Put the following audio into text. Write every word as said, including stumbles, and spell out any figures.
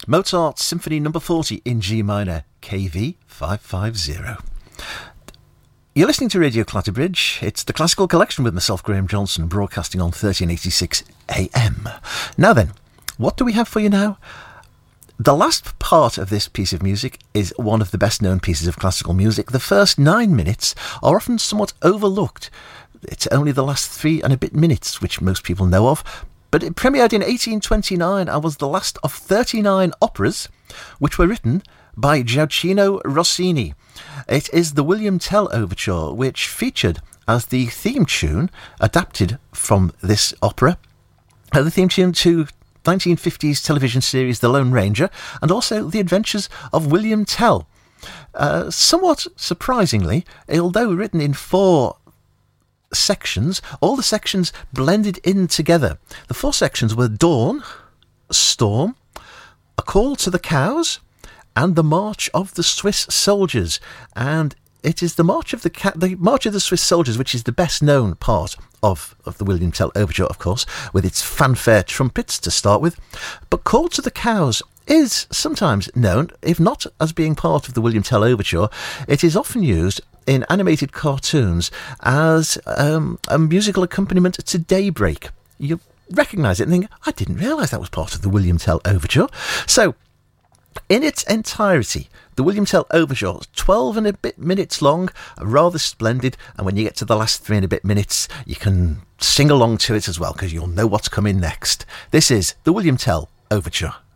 Mozart's Symphony Number forty in G minor, K V five fifty. You're listening to Radio Clatterbridge. It's the Classical Collection with myself, Graham Johnson, broadcasting on thirteen eighty-six A M. Now then, what do we have for you now? The last part of this piece of music is one of the best-known pieces of classical music. The first nine minutes are often somewhat overlooked. It's only the last three and a bit minutes which most people know of. But it premiered in eighteen twenty-nine and was the last of thirty-nine operas which were written by Gioacchino Rossini. It is the William Tell Overture, which featured as the theme tune, adapted from this opera, uh, the theme tune to nineteen fifties television series The Lone Ranger, and also The Adventures of William Tell. Uh, somewhat surprisingly, although written in four sections, all the sections blended in together. The four sections were Dawn, Storm, A Call to the Cows, and The March of the Swiss Soldiers. And it is the March of the Ca- the March of the Swiss Soldiers which is the best known part of, of the William Tell Overture, of course, with its fanfare trumpets to start with. But Call to the Cows is sometimes known, if not as being part of the William Tell Overture, it is often used in animated cartoons as um, a musical accompaniment to Daybreak. You recognise it and think, I didn't realise that was part of the William Tell Overture. So, in its entirety, the William Tell Overture is twelve and a bit minutes long, rather splendid, and when you get to the last three and a bit minutes, you can sing along to it as well, because you'll know what's coming next. This is the William Tell Overture.